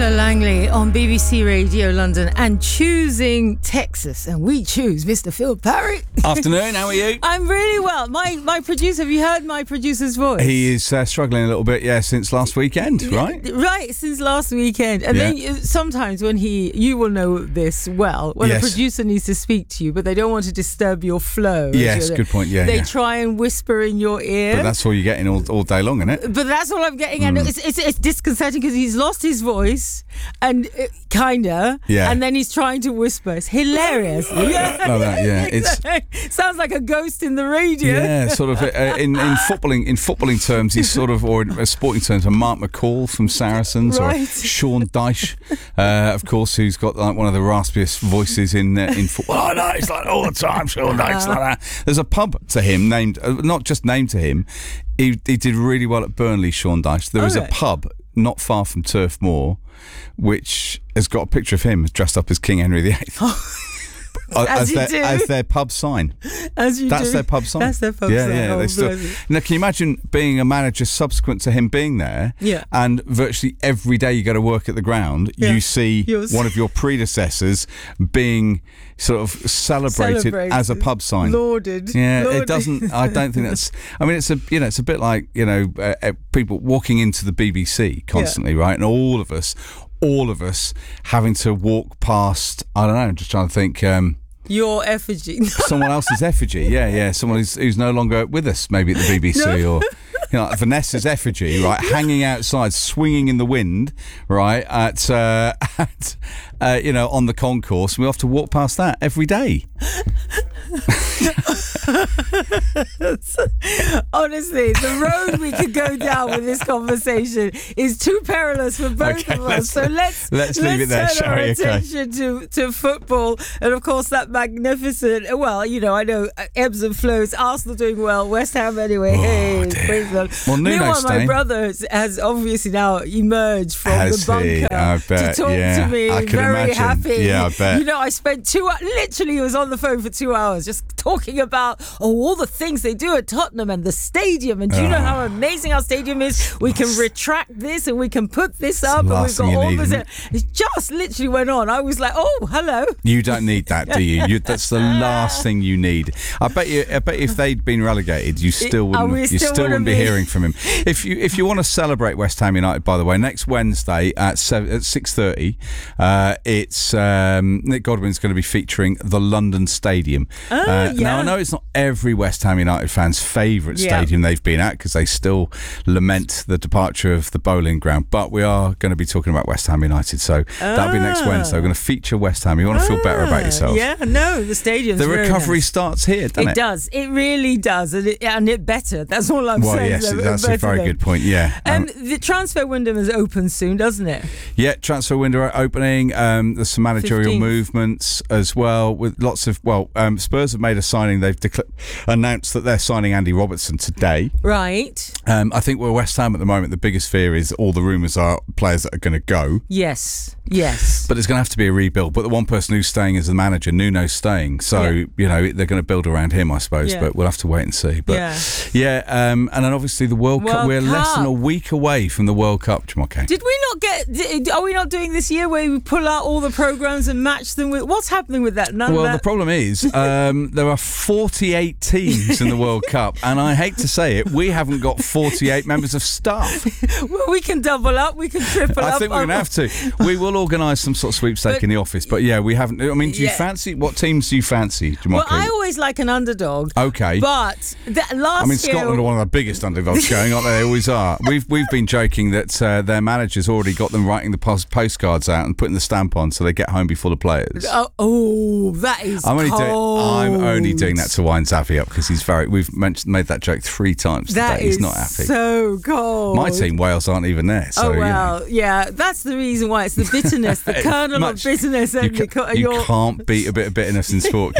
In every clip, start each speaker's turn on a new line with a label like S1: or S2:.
S1: Nicola Langley on BBC Radio London and choosing Texas, and we choose Mr. Phil Parry.
S2: Afternoon, how are you?
S1: I'm really well. My producer, have you heard my producer's voice?
S2: He is struggling a little bit, since last weekend, right?
S1: Right, since last weekend. And then sometimes when you will know this well, when a producer needs to speak to you, but they don't want to disturb your flow.
S2: Yes, good point,
S1: They try and whisper in your ear.
S2: But that's all you're getting all day long, isn't it?
S1: But that's all I'm getting. And it's disconcerting because he's lost his voice, and and then he's trying to whisper. It's hilarious. It sounds like a ghost in the radio.
S2: Yeah, sort of in footballing terms, he's sort of, or in sporting terms, a Mark McCall from Saracens,
S1: right.
S2: Or Sean Dyche, of course, who's got like one of the raspiest voices in football. Oh no, it's like all the time, Sean Dyche, like that. There's a pub to him named, not just named to him. He did really well at Burnley, Sean Dyche. There is a pub not far from Turf Moor, which has got a picture of him dressed up as King Henry VIII. As their pub sign. That's their pub sign.
S1: That's their pub sign.
S2: Yeah. Now, can you imagine being a manager subsequent to him being there?
S1: Yeah.
S2: And virtually every day you go to work at the ground, you see one of your predecessors being sort of celebrated as a pub sign.
S1: Lauded.
S2: Yeah,
S1: Lauded.
S2: It doesn't. I don't think that's. I mean, it's a bit like people walking into the BBC constantly, right? And all of us having to walk past. I don't know. I'm just trying to think.
S1: Your effigy.
S2: Someone else's effigy. Yeah. Someone who's no longer with us, maybe at the BBC or. Like Vanessa's effigy, right, hanging outside, swinging in the wind, right, at on the concourse. We have to walk past that every day.
S1: Honestly, the road we could go down with this conversation is too perilous for both of us. So let's
S2: leave it there,
S1: turn our
S2: shall we?
S1: attention to football, and of course that magnificent. Well, I know ebbs and flows. Arsenal doing well, West Ham anyway. Praise God.
S2: Well,
S1: meanwhile, my brother has obviously now emerged from the bunker to talk to me.
S2: I can
S1: very
S2: imagine.
S1: happy.
S2: Yeah, I bet.
S1: I spent 2 hours. Literally, he was on the phone for 2 hours just talking about all the things they do at Tottenham and the stadium. And do you know how amazing our stadium is? We can retract this and we can put this up, and we've got all this. It just literally went on. I was like, oh, hello.
S2: You don't need that, do you? That's the last thing you need. I bet if they'd been relegated, you still wouldn't be hearing from him. If you want to celebrate West Ham United, by the way, next Wednesday at 6:30, it's Nick Godwin's going to be featuring the London Stadium. Now, I know it's not every West Ham United fan's favourite stadium they've been at, because they still lament the departure of the Bowling Ground, but we are going to be talking about West Ham United, so that'll be next Wednesday. We're going to feature West Ham. You want to feel better about yourself.
S1: The stadium.
S2: The recovery starts here, doesn't it?
S1: It does. It really does, and it better. That's all I'm saying.
S2: Well, yes, that's a very good point. Yeah.
S1: The transfer window is open soon, doesn't it?
S2: Yeah, transfer window opening. There's some managerial movements as well, with lots of. Spurs have made a signing. They've announced that they're signing Andy Robertson today.
S1: Right.
S2: I think we're West Ham at the moment. The biggest fear is all the rumours are players that are going to go.
S1: Yes. But
S2: there's going to have to be a rebuild. But the one person who's staying is the manager. Nuno's staying, so they're going to build around him, I suppose. But we'll have to wait and see. But and then obviously the World Cup. We're less than a week away from the World Cup, Jumoke.
S1: Did we not get? Are we not doing this year where we pull out all the programmes and match them with? What's happening with that?
S2: The problem is there are 48 teams in the World Cup, and I hate to say it, we haven't got 48 members of staff.
S1: Well, we can double up, we can triple up.
S2: I think we're going to have to. We will organise some sort of sweepstake in the office, but we haven't. I mean, do you fancy, what teams do you fancy, Jumoke?
S1: Well, I always like an underdog.
S2: Okay.
S1: But last year...
S2: Scotland are one of the biggest underdogs going, aren't they? They always are. We've been joking that their manager's already got them writing the postcards out and putting the stamp on so they get home before the players.
S1: Oh, that is
S2: I'm only doing that to wind Xavi up, because we've made that joke 3 times today. He's not happy.
S1: So cold.
S2: My team, Wales, aren't even there. So,
S1: that's the reason why. It's the bitterness, the kernel of bitterness.
S2: You can't beat a bit of bitterness in sport, can you?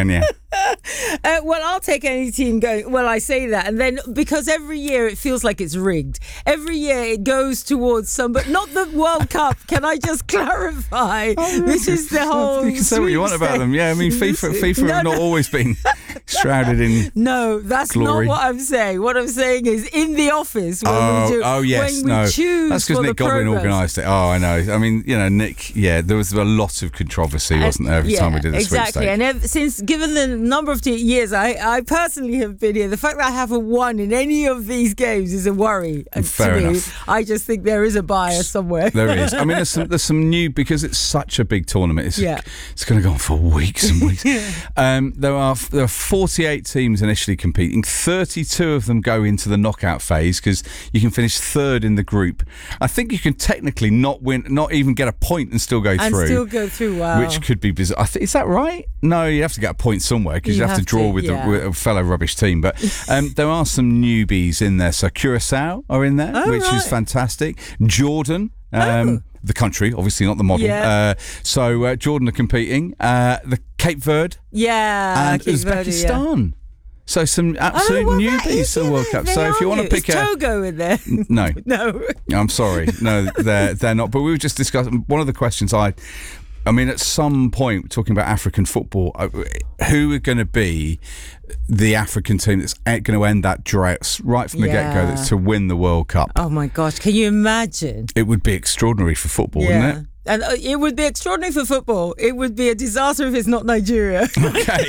S1: Well, I'll take any team going. Well, I say that, and then because every year it feels like it's rigged. Every year it goes towards some, but not the World Cup. Can I just clarify? This is the whole.
S2: You can say what you want about them. Yeah, I mean, FIFA have not always been shrouded in.
S1: No, that's
S2: glory.
S1: not what I'm saying. What I'm saying is in the office when we do.
S2: Oh yes,
S1: when we choose
S2: that's because Nick Godwin organised it. Oh, I know. I mean, Nick. Yeah, there was a lot of controversy, wasn't there, every time we did the
S1: exactly.
S2: sweepstake.
S1: And given the number of years I personally have been here, the fact that I haven't won in any of these games is a worry.
S2: Fair enough.
S1: I just think there is a bias somewhere.
S2: There is. I mean, there's some new, because it's such a big tournament. It's going to go on for weeks and weeks. There are 48 teams initially competing. 32 of them go into the knockout phase because you can finish third in the group. I think you can technically not win, not even get a point and still go through. Wow. Which could be bizarre. Is that right? No, you have to get a point somewhere because you have to draw with a fellow rubbish team. But there are some newbies in there. So Curacao are in there, which is fantastic. Jordan. The country, obviously not the model. So Jordan are competing. The Cape Verde.
S1: And
S2: Uzbekistan. So some absolute newbies to the World Cup. So if you want to pick
S1: Togo in there?
S2: No.
S1: No.
S2: I'm sorry. No, they're not. But we were just discussing, one of the questions I mean, at some point, talking about African football, who are going to be the African team that's going to end that drought right from the get-go, that's to win the World Cup?
S1: Oh, my gosh. Can you imagine?
S2: It would be extraordinary for football, wouldn't it?
S1: And it would be extraordinary for football. It would be a disaster if it's not Nigeria.
S2: Okay.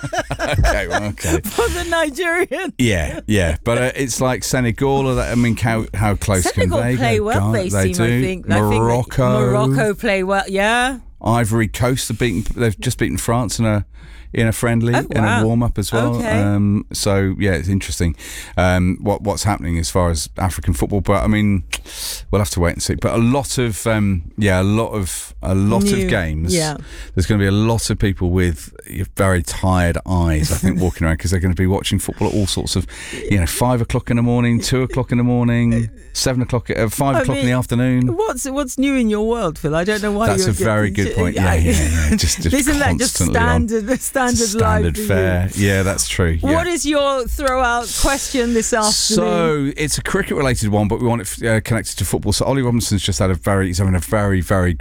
S2: Okay.
S1: For the Nigerian.
S2: Yeah. But it's like Senegal. I mean, how close
S1: Senegal
S2: can they
S1: play
S2: go?
S1: well,
S2: they
S1: seem,
S2: do.
S1: I think.
S2: Morocco
S1: play well, yeah.
S2: Ivory Coast they've just beaten France in a friendly, in a warm-up as well.
S1: Okay.
S2: So it's interesting what's happening as far as African football. But I mean, we'll have to wait and see. But a lot of games. Yeah. There's going to be a lot of people with very tired eyes, I think, walking around because they're going to be watching football at all sorts of, 5 o'clock in the morning, 2 o'clock in the morning, 7 o'clock, 5 o'clock in the afternoon.
S1: What's new in your world, Phil? I don't know why.
S2: That's a very good point. Yeah. Just
S1: isn't that just
S2: standard fare? Yeah, that's true. Yeah.
S1: What is your throw-out question this afternoon?
S2: So it's a cricket-related one, but we want it connected to football. So Ollie Robinson's just had he's having a very, very